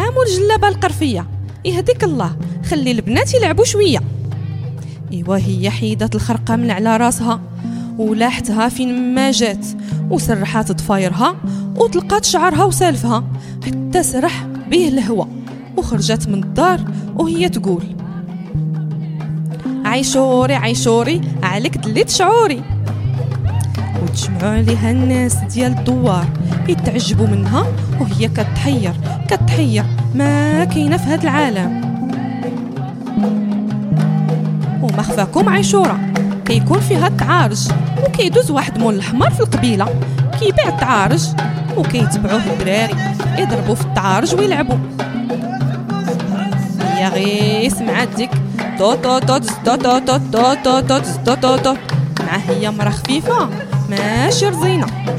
والجلابه القرفيه. يهديك الله، خلي البنات يلعبوا شويه. ايوا هي حيدت الخرقه من على راسها ولاحتها فين ما جات، وسرحات ضفايرها وطلقات شعرها وسالفها حتى سرح به الهوا، وخرجت من الدار وهي تقول: عيشوري عيشوري عليك دليت شعوري. وتجمعوا عليها الناس ديال الدوار يتعجبوا منها وهي كتحير ما كاينه في هذا العالم. وما خفاكم عيشوره كيكون فيها التعارج، وكيدوز واحد مول الحمار في القبيله كيبيع التعارج، وكيتبعوه الدراري يضربوا في التعارج ويلعبوا. هي غير سمعات ديك تو تو تو تو تو تو تو تو تو تو تو، مع هي مرا خفيفه ماشي رزينه.